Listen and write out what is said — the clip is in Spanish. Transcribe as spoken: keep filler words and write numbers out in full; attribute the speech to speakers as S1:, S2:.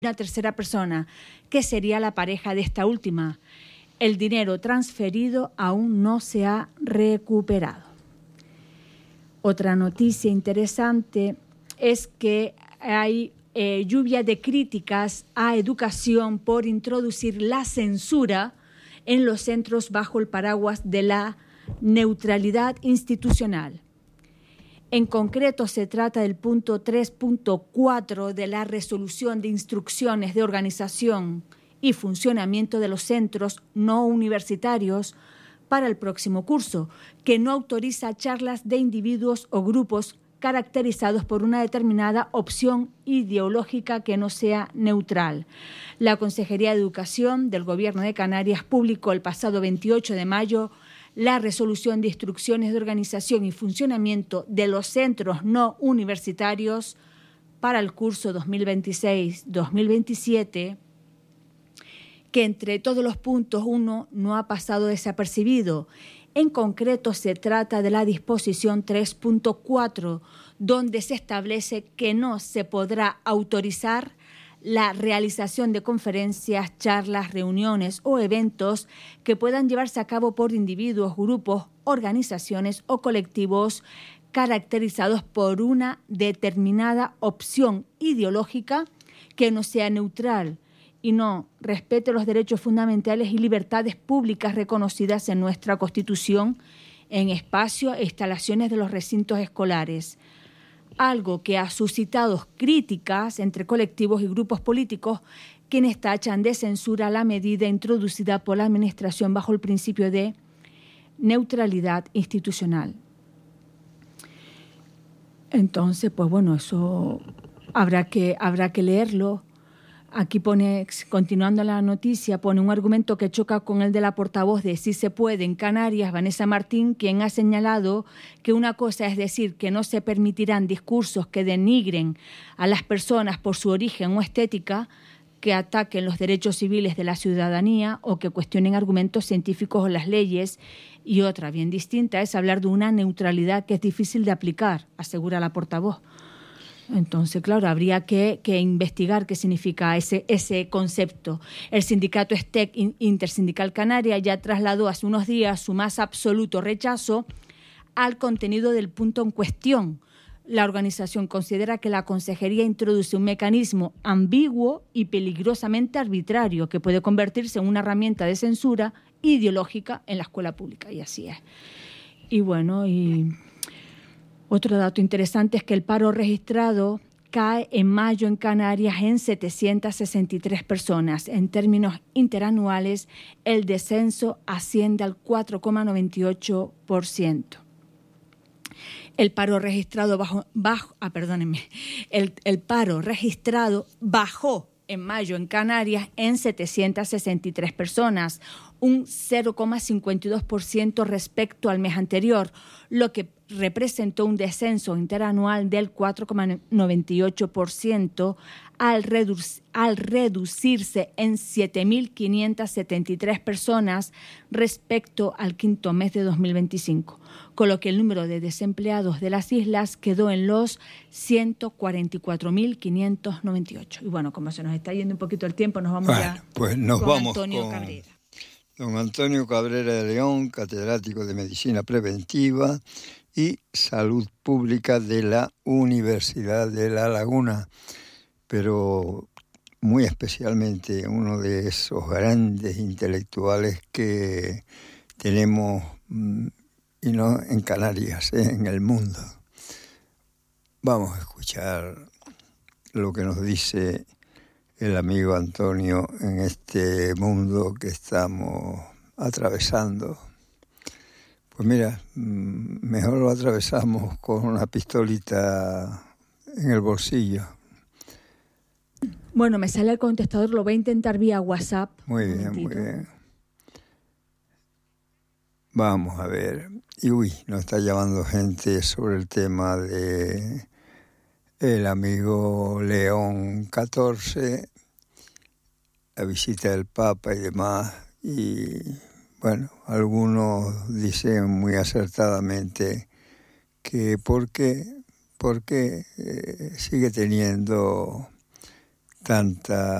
S1: una tercera persona, que sería la pareja de esta última. El dinero transferido aún no se ha recuperado. Otra noticia interesante es que hay eh, lluvia de críticas a educación por introducir la censura en los centros bajo el paraguas de la neutralidad institucional. En concreto, se trata del punto tres punto cuatro de la Resolución de Instrucciones de Organización y Funcionamiento de los Centros No Universitarios para el próximo curso, que no autoriza charlas de individuos o grupos caracterizados por una determinada opción ideológica que no sea neutral. La Consejería de Educación del Gobierno de Canarias publicó el pasado veintiocho de mayo la Resolución de Instrucciones de Organización y Funcionamiento de los Centros No Universitarios para el curso dos mil veintiséis dos mil veintisiete, que entre todos los puntos uno no ha pasado desapercibido. En concreto, se trata de la disposición tres punto cuatro, donde se establece que no se podrá autorizar la realización de conferencias, charlas, reuniones o eventos que puedan llevarse a cabo por individuos, grupos, organizaciones o colectivos caracterizados por una determinada opción ideológica que no sea neutral y no respete los derechos fundamentales y libertades públicas reconocidas en nuestra Constitución en espacios e instalaciones de los recintos escolares. Algo que ha suscitado críticas entre colectivos y grupos políticos quienes tachan de censura la medida introducida por la Administración bajo el principio de neutralidad institucional. Entonces, pues bueno, eso habrá que, habrá que leerlo. Aquí pone, continuando la noticia, pone un argumento que choca con el de la portavoz de Sí se puede en Canarias, Vanessa Martín, quien ha señalado que una cosa es decir que no se permitirán discursos que denigren a las personas por su origen o estética, que ataquen los derechos civiles de la ciudadanía o que cuestionen argumentos científicos o las leyes, y otra bien distinta es hablar de una neutralidad que es difícil de aplicar, asegura la portavoz. Entonces, claro, habría que, que investigar qué significa ese, ese concepto. El sindicato STEC Intersindical Canaria ya trasladó hace unos días su más absoluto rechazo al contenido del punto en cuestión. La organización considera que la Consejería introduce un mecanismo ambiguo y peligrosamente arbitrario que puede convertirse en una herramienta de censura ideológica en la escuela pública, y así es. Y bueno, y otro dato interesante es que el paro registrado cae en mayo en Canarias en setecientas sesenta y tres personas. En términos interanuales, el descenso asciende al cuatro coma noventa y ocho por ciento. El paro registrado bajo, bajo ah, perdónenme, el, el paro registrado bajó en mayo en Canarias en setecientas sesenta y tres personas, un cero coma cincuenta y dos por ciento respecto al mes anterior, lo que representó un descenso interanual del cuatro coma noventa y ocho por ciento al, redu- al reducirse en siete mil quinientas setenta y tres personas respecto al quinto mes de dos mil veinticinco, con lo que el número de desempleados de las islas quedó en los ciento cuarenta y cuatro mil quinientos noventa y ocho. Y bueno, como se nos está yendo un poquito el tiempo, nos vamos
S2: bueno,
S1: ya
S2: pues nos
S1: con
S2: vamos
S1: Antonio
S2: con
S1: Cabrera.
S2: Don Antonio Cabrera de León, catedrático de Medicina Preventiva y Salud Pública de la Universidad de La Laguna, pero muy especialmente uno de esos grandes intelectuales que tenemos y no en Canarias, ¿eh? En el mundo. Vamos a escuchar lo que nos dice el amigo Antonio en este mundo que estamos atravesando. Pues mira, mejor lo atravesamos con una pistolita en el bolsillo.
S1: Bueno, me sale el contestador, lo voy a intentar vía WhatsApp.
S2: Muy bien, muy bien. Vamos a ver. Y uy, nos está llamando gente sobre el tema de el amigo León catorce, la visita del Papa y demás. Y bueno, algunos dicen muy acertadamente que por qué, por qué eh, sigue teniendo tanta